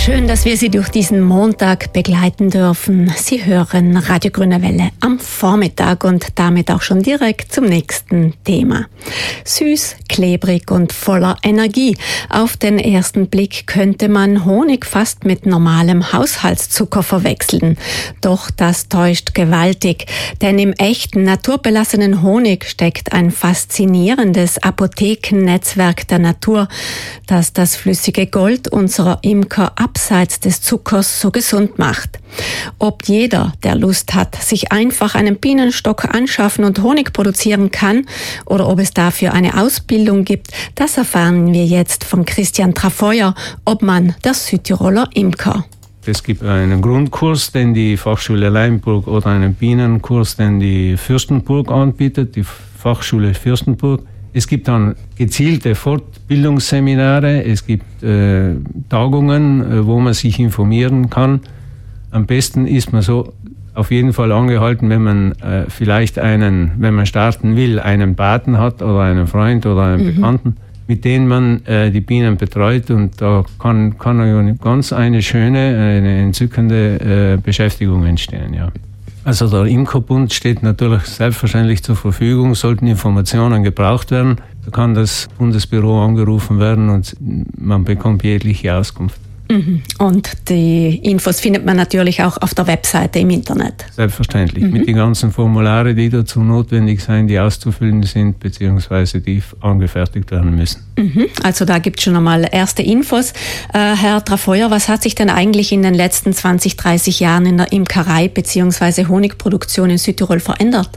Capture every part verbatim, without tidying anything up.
Schön, dass wir Sie durch diesen Montag begleiten dürfen. Sie hören Radio Grüne Welle am Vormittag und damit auch schon direkt zum nächsten Thema. Süß, klebrig und voller Energie. Auf den ersten Blick könnte man Honig fast mit normalem Haushaltszucker verwechseln. Doch das täuscht gewaltig, denn im echten, naturbelassenen Honig steckt ein faszinierendes Apothekennetzwerk der Natur, das das flüssige Gold unserer Imker abseits des Zuckers so gesund macht. Ob jeder, der Lust hat, sich einfach einen Bienenstock anschaffen und Honig produzieren kann oder ob es dafür eine Ausbildung gibt, das erfahren wir jetzt von Christian Trafeuer, Obmann der Südtiroler Imker. Es gibt einen Grundkurs, den die Fachschule Leimburg oder einen Bienenkurs, den die Fürstenburg anbietet, die Fachschule Fürstenburg. Es gibt dann gezielte Fortbildungsseminare, es gibt äh, Tagungen, äh, wo man sich informieren kann. Am besten ist man so auf jeden Fall angehalten, wenn man äh, vielleicht einen, wenn man starten will, einen Paten hat oder einen Freund oder einen mhm. Bekannten, mit denen man äh, die Bienen betreut, und da kann, kann ja ganz eine schöne, eine entzückende äh, Beschäftigung entstehen, ja. Also der Imkerbund steht natürlich selbstverständlich zur Verfügung. Sollten Informationen gebraucht werden, da kann das Bundesbüro angerufen werden und man bekommt jegliche Auskunft. Mhm. Und die Infos findet man natürlich auch auf der Webseite im Internet. Selbstverständlich, mhm. mit den ganzen Formularen, die dazu notwendig sind, die auszufüllen sind, beziehungsweise die angefertigt werden müssen. Mhm. Also da gibt es schon einmal erste Infos. Äh, Herr Trafeuer, was hat sich denn eigentlich in den letzten zwanzig, dreißig Jahren in der Imkerei beziehungsweise Honigproduktion in Südtirol verändert?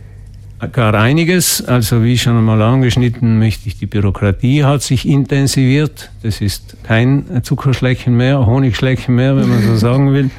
Gar einiges. Also wie schon einmal angeschnitten, möchte ich, die Bürokratie hat sich intensiviert. Das ist kein Zuckerschlecken mehr, Honigschlecken mehr, wenn man so sagen will.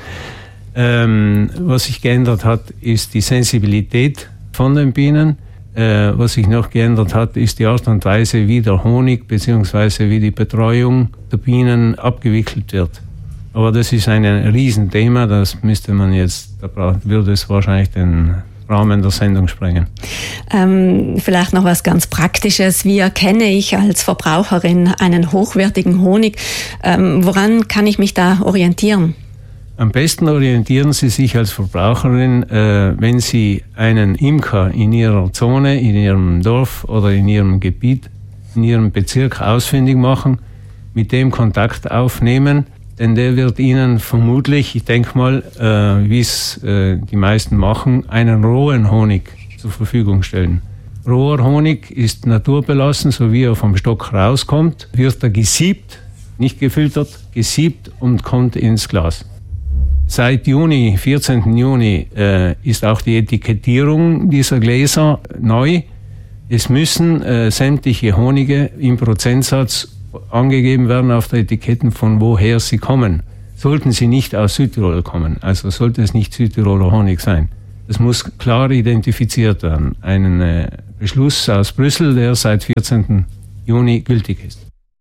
Ähm, was sich geändert hat, ist die Sensibilität von den Bienen. Äh, was sich noch geändert hat, ist die Art und Weise, wie der Honig bzw. wie die Betreuung der Bienen abgewickelt wird. Aber das ist ein Riesenthema, das müsste man jetzt, da würde es wahrscheinlich den Rahmen der Sendung sprengen. Ähm, vielleicht noch was ganz Praktisches. Wie erkenne ich als Verbraucherin einen hochwertigen Honig? Ähm, woran kann ich mich da orientieren? Am besten orientieren Sie sich als Verbraucherin, äh, wenn Sie einen Imker in Ihrer Zone, in Ihrem Dorf oder in Ihrem Gebiet, in Ihrem Bezirk ausfindig machen, mit dem Kontakt aufnehmen. Denn der wird Ihnen vermutlich, ich denke mal, äh, wie es äh, die meisten machen, einen rohen Honig zur Verfügung stellen. Roher Honig ist naturbelassen, so wie er vom Stock rauskommt, wird er gesiebt, nicht gefiltert, gesiebt und kommt ins Glas. Seit Juni, vierzehnten Juni, äh, ist auch die Etikettierung dieser Gläser neu. Es müssen äh, sämtliche Honige im Prozentsatz angegeben werden auf der Etiketten, von woher sie kommen. Sollten sie nicht aus Südtirol kommen, also sollte es nicht Südtiroler Honig sein. Das muss klar identifiziert werden. Ein äh, Beschluss aus Brüssel, der seit vierzehnten Juni gültig ist.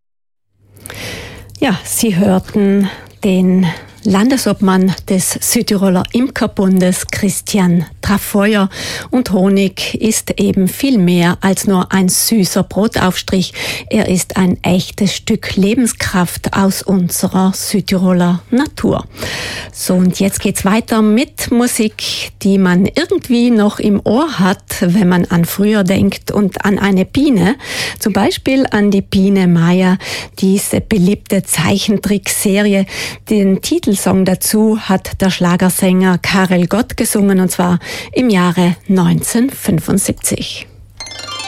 Ja, Sie hörten den Landesobmann des Südtiroler Imkerbundes, Christian Trafeuer. Und Honig ist eben viel mehr als nur ein süßer Brotaufstrich. Er ist ein echtes Stück Lebenskraft aus unserer Südtiroler Natur. So, und jetzt geht's weiter mit Musik, die man irgendwie noch im Ohr hat, wenn man an früher denkt und an eine Biene. Zum Beispiel an die Biene Maya, diese beliebte Zeichentrickserie. Den Titelsong dazu hat der Schlagersänger Karel Gott gesungen, und zwar im Jahre neunzehnhundertfünfundsiebzig.